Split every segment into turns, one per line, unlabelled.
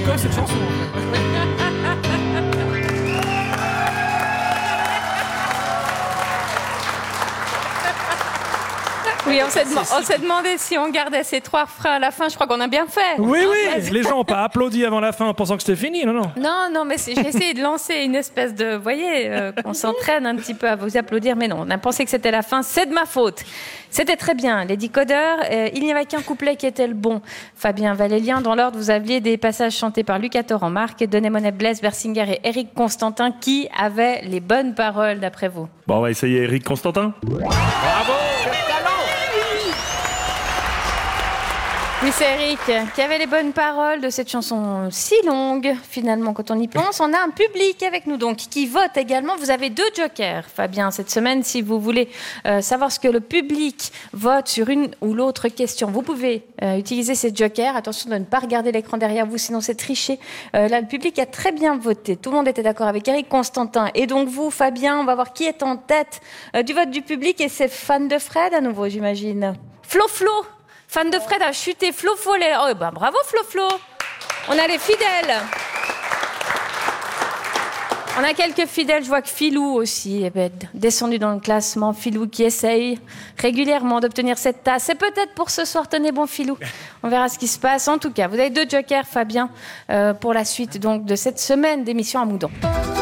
comme cette chanson.
Oui, on s'est demandé si on gardait ces 3 refrains à la fin. Je crois qu'on a bien fait.
Oui, les gens n'ont pas applaudi avant la fin en pensant que c'était fini, non.
Non, mais j'ai essayé de lancer une espèce de... Vous voyez, qu'on s'entraîne un petit peu à vous applaudir, mais non, on a pensé que c'était la fin. C'est de ma faute. C'était très bien, les décodeurs. Il n'y avait qu'un couplet qui était le bon. Fabien Valélien, dans l'ordre, vous aviez des passages chantés par Lucas Toran-Marc, Denis Blaise, Bersinger et Éric Constantin. Qui avait les bonnes paroles, d'après vous?
Bon, on va essayer Éric Constantin.
Bravo!
Oui, c'est Eric qui avait les bonnes paroles de cette chanson si longue. Finalement, quand on y pense, on a un public avec nous donc qui vote également. Vous avez 2 jokers, Fabien, cette semaine. Si vous voulez savoir ce que le public vote sur une ou l'autre question, vous pouvez utiliser ces jokers. Attention de ne pas regarder l'écran derrière vous, sinon c'est tricher. Là, le public a très bien voté. Tout le monde était d'accord avec Éric Constantin. Et donc vous, Fabien, on va voir qui est en tête du vote du public. Et c'est fan de Fred à nouveau, j'imagine. Flo. Fan de Fred a chuté. Flo. Oh, ben, bravo, Flo. On a les fidèles. On a quelques fidèles. Je vois que Philou aussi est descendu dans le classement. Philou qui essaye régulièrement d'obtenir cette tasse. C'est peut-être pour ce soir. Tenez bon, Philou. On verra ce qui se passe. En tout cas, vous avez 2 jokers, Fabien, pour la suite donc, de cette semaine d'émission à Moudon.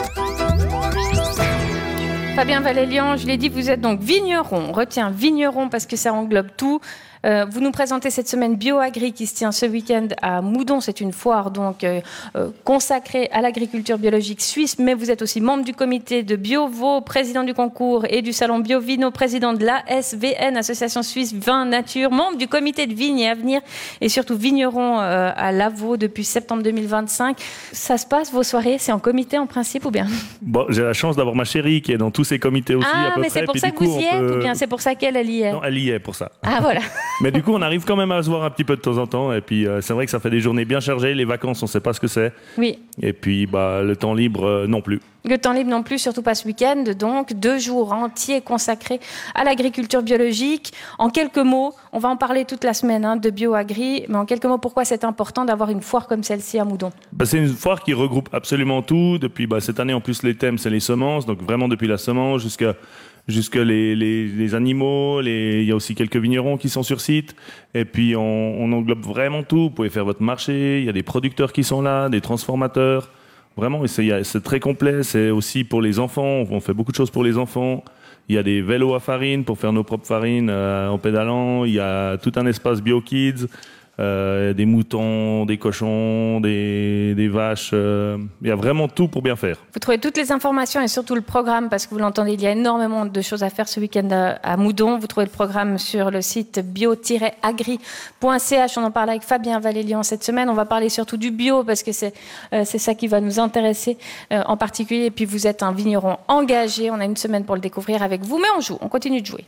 Fabien Valélien, je l'ai dit, vous êtes donc vigneron. On retient vigneron parce que ça englobe tout. Vous nous présentez cette semaine BioAgri qui se tient ce week-end à Moudon. C'est une foire donc consacrée à l'agriculture biologique suisse, mais vous êtes aussi membre du comité de BioVo, président du concours et du salon BioVino, président de l'ASVN, Association Suisse Vin Nature, membre du comité de Vigne et Avenir et surtout vigneron à Lavaux depuis septembre 2025. Ça se passe, vos soirées, c'est en comité en principe ou bien?
Bon, j'ai la chance d'avoir ma chérie qui est dans tous ces comités aussi à peu
mais
près.
c'est pour ça que vous y êtes ou bien c'est pour ça qu'elle y est?
Non, elle y est pour ça.
Ah, voilà.
Mais du coup, on arrive quand même à se voir un petit peu de temps en temps. Et puis, c'est vrai que ça fait des journées bien chargées. Les vacances, on ne sait pas ce que c'est.
Oui.
Et puis, le temps libre, non plus.
Le temps libre non plus, surtout pas ce week-end. Donc, 2 jours entiers consacrés à l'agriculture biologique. En quelques mots, on va en parler toute la semaine de BioAgri. Mais en quelques mots, pourquoi c'est important d'avoir une foire comme celle-ci à Moudon?
C'est une foire qui regroupe absolument tout. Depuis cette année, en plus, les thèmes, c'est les semences. Donc, vraiment, depuis la semence jusqu'à les animaux, il y a aussi quelques vignerons qui sont sur site. Et puis, on englobe vraiment tout. Vous pouvez faire votre marché. Il y a des producteurs qui sont là, des transformateurs. Vraiment, c'est très complet. C'est aussi pour les enfants. On fait beaucoup de choses pour les enfants. Il y a des vélos à farine pour faire nos propres farines en pédalant. Il y a tout un espace BioKids. Des moutons, des cochons, des vaches. Il y a vraiment tout pour bien faire.
Vous trouvez toutes les informations et surtout le programme, parce que vous l'entendez, il y a énormément de choses à faire ce week-end à Moudon. Vous trouvez le programme sur le site bio-agri.ch. On en parle avec Fabien Valélien cette semaine. On va parler surtout du bio, parce que c'est ça qui va nous intéresser en particulier. Et puis vous êtes un vigneron engagé. On a une semaine pour le découvrir avec vous, mais on joue, on continue de jouer.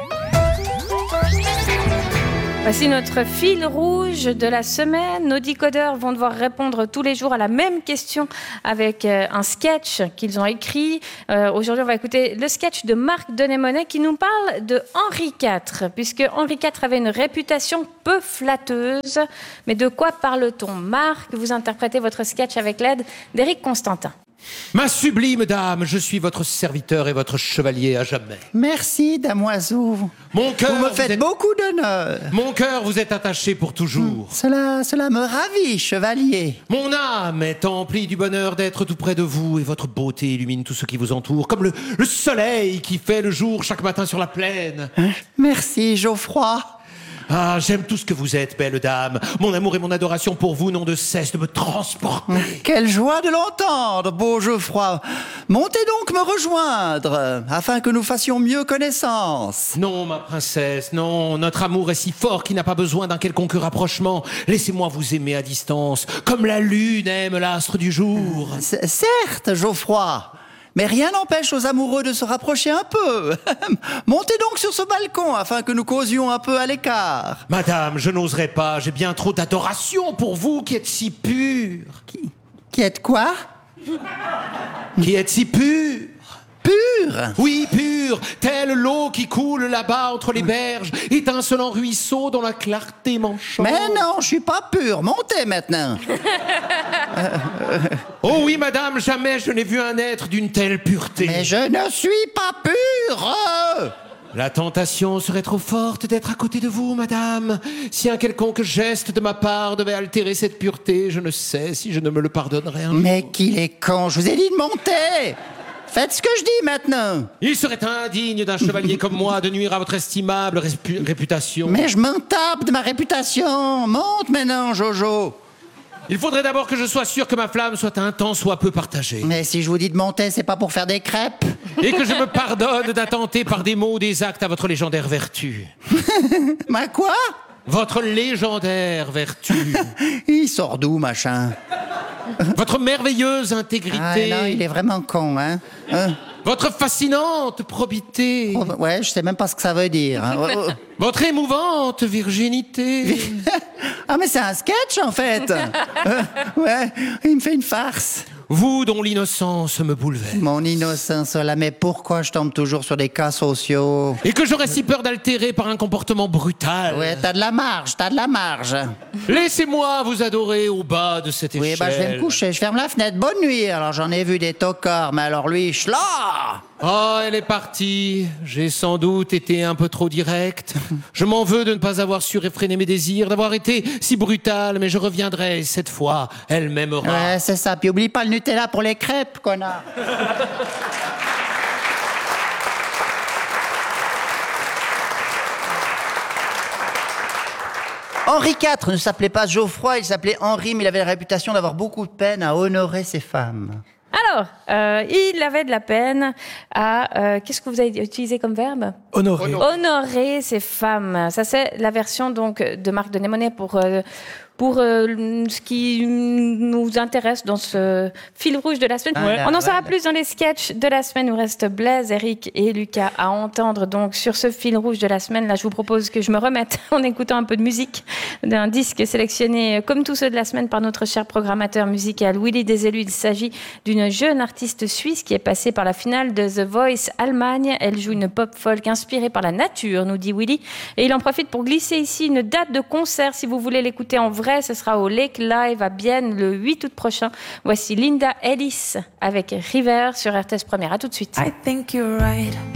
Voici notre fil rouge de la semaine. Nos décodeurs vont devoir répondre tous les jours à la même question avec un sketch qu'ils ont écrit. Aujourd'hui, on va écouter le sketch de Marc Denémonet qui nous parle de Henri IV, puisque Henri IV avait une réputation peu flatteuse. Mais de quoi parle-t-on? Marc, vous interprétez votre sketch avec l'aide d'Éric Constantin.
Ma sublime dame, je suis votre serviteur et votre chevalier à jamais.
Merci, damoiseau.
Mon cœur,
vous me faites beaucoup d'honneur.
Mon cœur vous est attaché pour toujours.
Cela me ravit, chevalier.
Mon âme est emplie du bonheur d'être tout près de vous et votre beauté illumine tout ce qui vous entoure, comme le soleil qui fait le jour chaque matin sur la plaine.
Merci, Geoffroy.
Ah, j'aime tout ce que vous êtes, belle dame. Mon amour et mon adoration pour vous n'ont de cesse de me transporter.
Quelle joie de l'entendre, beau Geoffroy. Montez donc me rejoindre, afin que nous fassions mieux connaissance.
Non, ma princesse, non. Notre amour est si fort qu'il n'a pas besoin d'un quelconque rapprochement. Laissez-moi vous aimer à distance, comme la lune aime l'astre du jour.
Certes, Geoffroy. Mais rien n'empêche aux amoureux de se rapprocher un peu. Montez donc sur ce balcon afin que nous causions un peu à l'écart.
Madame, je n'oserais pas. J'ai bien trop d'adoration pour vous qui êtes si pure.
Qui êtes quoi?
Qui êtes si pure.
Pur?
Oui, pur, telle l'eau qui coule là-bas entre les berges, étincelant ruisseau dont la clarté m'enchante.
Mais non, je suis pas pur. Montez maintenant.
Oh oui, madame, jamais je n'ai vu un être d'une telle pureté.
Mais je ne suis pas pur.
La tentation serait trop forte d'être à côté de vous, madame. Si un quelconque geste de ma part devait altérer cette pureté, je ne sais si je ne me le pardonnerais un jour.
Mais qu'il est con, je vous ai dit de monter. Faites ce que je dis maintenant.
Il serait indigne d'un chevalier comme moi de nuire à votre estimable réputation.
Mais je m'en tape de ma réputation. Monte maintenant, Jojo.
Il faudrait d'abord que je sois sûr que ma flamme soit un tant soit peu partagée.
Mais si je vous dis de monter, c'est pas pour faire des crêpes.
Et que je me pardonne d'attenter par des mots ou des actes à votre légendaire vertu.
Ma quoi?
Votre légendaire vertu.
Il sort d'où, machin?
Votre merveilleuse intégrité.
Ah non, il est vraiment con, hein?
Votre fascinante probité.
Oh, ouais, je sais même pas ce que ça veut dire. Hein.
Votre émouvante virginité.
Ah, mais c'est un sketch, en fait. Ouais, il me fait une farce.
Vous dont l'innocence me bouleverse.
Mon innocence, là, mais pourquoi je tombe toujours sur des cas sociaux?
Et que j'aurais si peur d'altérer par un comportement brutal.
Ouais, t'as de la marge.
Laissez-moi vous adorer au bas de cette échelle.
Oui, bah je vais me coucher, je ferme la fenêtre. Bonne nuit. Alors j'en ai vu des tocards, mais alors lui, là.
Oh, elle est partie. J'ai sans doute été un peu trop direct. Je m'en veux de ne pas avoir su réfréner mes désirs, d'avoir été si brutal, mais je reviendrai cette fois. Elle m'aimera.
Ouais, c'est ça. Puis oublie pas le Nutella pour les crêpes, connard. Henri IV ne s'appelait pas Geoffroy, il s'appelait Henri, mais il avait la réputation d'avoir beaucoup de peine à honorer ses femmes.
Alors, il avait de la peine à... qu'est-ce que vous avez utilisé comme verbe?
Honoré.
Honorer ses femmes. Ça, c'est la version donc de Marc de Némonet pour ce qui nous intéresse dans ce fil rouge de la semaine.
Ouais.
On en saura plus dans les sketchs de la semaine. Il nous reste Blaise, Eric et Lucas à entendre. Donc, sur ce fil rouge de la semaine, là, je vous propose que je me remette en écoutant un peu de musique d'un disque sélectionné, comme tous ceux de la semaine, par notre cher programmateur musical Willy Desélus. Il s'agit d'une jeune artiste suisse qui est passée par la finale de The Voice Allemagne. Elle joue une pop folk inspirée par la nature, nous dit Willy. Et il en profite pour glisser ici une date de concert. Si vous voulez l'écouter en vrai, ce sera au Lake Live à Bienne le 8 août prochain. Voici Linda Ellis avec River sur RTS Première. À tout de suite.
I think you're right.